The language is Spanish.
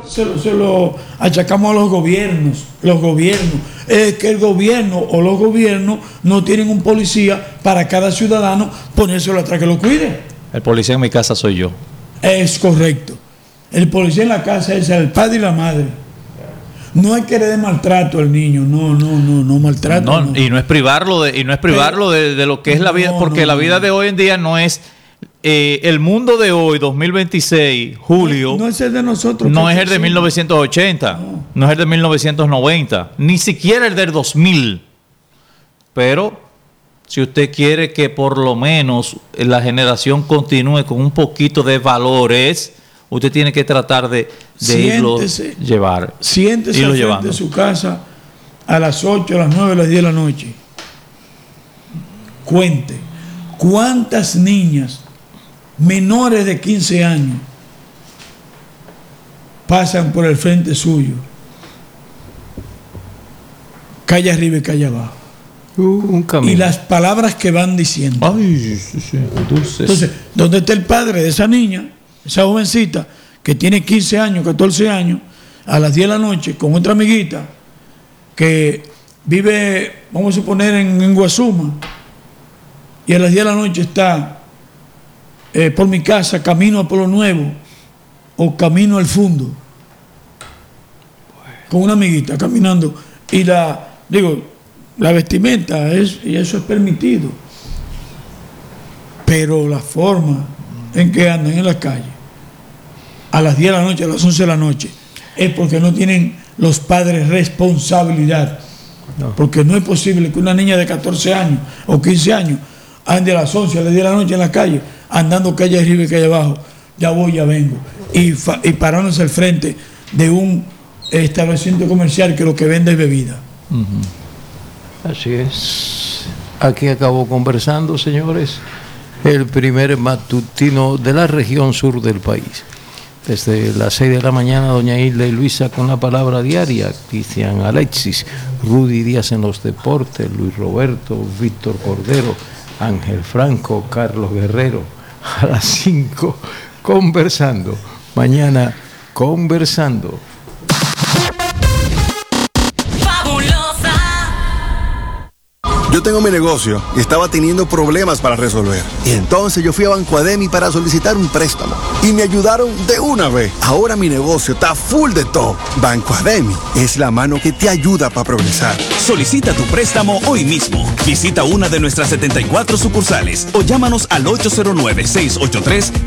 se lo achacamos a los gobiernos. Es que el gobierno o los gobiernos no tienen un policía para cada ciudadano ponérselo atrás que lo cuide. El policía en mi casa soy yo. Es correcto. El policía en la casa es el padre y la madre. No hay que le dé maltrato al niño, no maltrato. No. Y no es privarlo de lo que es la vida, porque la vida de hoy en día no es el mundo de hoy, 2026, julio. No es el de nosotros. No es el de 1980, no es el de 1990, ni siquiera el del 2000. Pero si usted quiere que por lo menos la generación continúe con un poquito de valores, usted tiene que tratar de irlo llevar. Siéntese irlo frente llevando a su casa a las 8, a las 9, a las 10 de la noche. Cuente cuántas niñas menores de 15 años pasan por el frente suyo, calle arriba y calle abajo. Un camino. Y las palabras que van diciendo. Ay, sí, dulces. Entonces, ¿dónde está el padre de esa niña, esa jovencita que tiene 15 años, 14 años, a las 10 de la noche con otra amiguita que vive, vamos a suponer, en Guasuma, y a las 10 de la noche está por mi casa, camino a Pueblo Nuevo o camino al Fundo, con una amiguita caminando, y la vestimenta y eso es permitido, pero la forma en que andan en la calle a las 10 de la noche, a las 11 de la noche, es porque no tienen los padres responsabilidad. No. Porque no es posible que una niña de 14 años o 15 años ande a las 11, a las 10 de la noche en la calle, andando calle arriba y calle abajo, ya voy, ya vengo, y parándose al frente de un establecimiento comercial que lo que vende es bebida. Así es. Aquí acabó conversando, señores, el primer matutino de la región sur del país. Desde las 6 de la mañana, doña Hilda y Luisa con la palabra diaria, Cristian Alexis, Rudy Díaz en los deportes, Luis Roberto, Víctor Cordero, Ángel Franco, Carlos Guerrero. A las 5, conversando. Mañana, conversando. Yo tengo mi negocio y estaba teniendo problemas para resolver. Y entonces yo fui a Banco Ademi para solicitar un préstamo. Y me ayudaron de una vez. Ahora mi negocio está full de todo. Banco Ademi es la mano que te ayuda para progresar. Solicita tu préstamo hoy mismo. Visita una de nuestras 74 sucursales o llámanos al 809-683